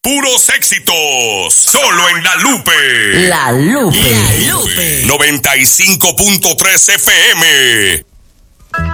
puros éxitos. Solo en La Lupe. La Lupe. 95.3 FM.